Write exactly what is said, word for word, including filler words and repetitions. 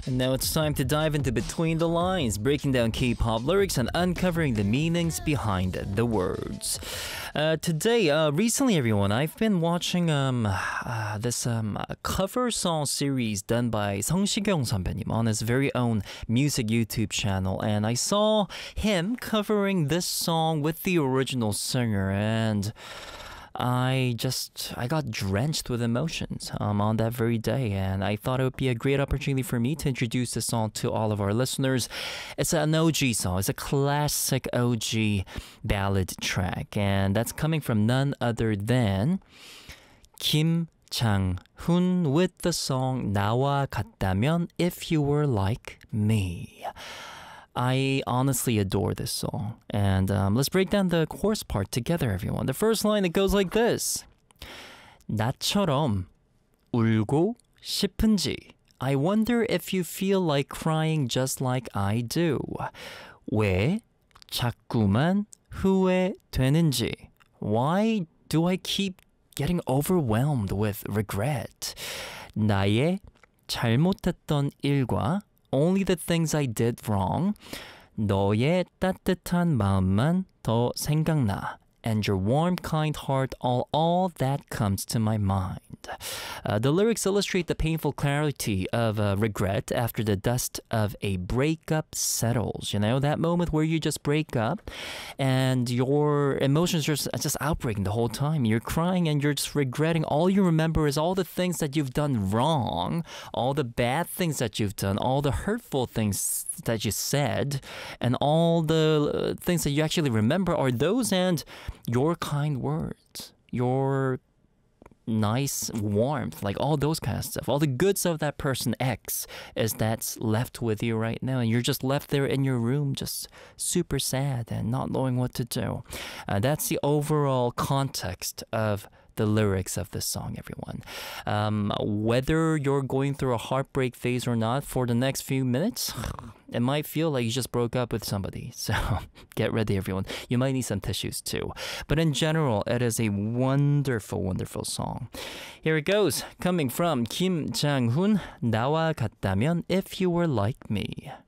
And now it's time to dive into Between the Lines, breaking down K-pop lyrics and uncovering the meanings behind the words. Uh, today, uh, recently, everyone, I've been watching um uh, this um cover song series done by 성시경 선배님 on his very own music YouTube channel, and I saw him covering this song with the original singer, and I just, I got drenched with emotions um, on that very day, and I thought it would be a great opportunity for me to introduce this song to all of our listeners. It's an O G song. It's a classic O G ballad track, and that's coming from none other than Kim Chang-hoon with the song 나와 같다면 If You Were Like Me. I honestly adore this song. And um, let's break down the chorus part together, everyone. The first line, it goes like this. 나처럼 울고 싶은지. I wonder if you feel like crying just like I do. 왜 자꾸만 후회되는지. Why do I keep getting overwhelmed with regret? 나의 잘못했던 일과 only the things I did wrong. 너의 따뜻한 마음만 더 생각나. And your warm, kind heart, all, all that comes to my mind. Uh, the lyrics illustrate the painful clarity of uh, regret after the dust of a breakup settles. You know, that moment where you just break up and your emotions are just, just outbreaking the whole time. You're crying and you're just regretting. All you remember is all the things that you've done wrong, all the bad things that you've done, all the hurtful things that you said, and all the uh, things that you actually remember are those and your kind words, your nice warmth, like all those kind of stuff. All the good stuff of that person X is that's left with you right now, and you're just left there in your room just super sad and not knowing what to do. Uh, that's the overall context of the lyrics of this song, everyone. Um, whether you're going through a heartbreak phase or not, for the next few minutes, it might feel like you just broke up with somebody. So get ready, everyone. You might need some tissues too. But in general, it is a wonderful, wonderful song. Here it goes, coming from Kim Chang-hoon, 나와 같다면 If You Were Like Me.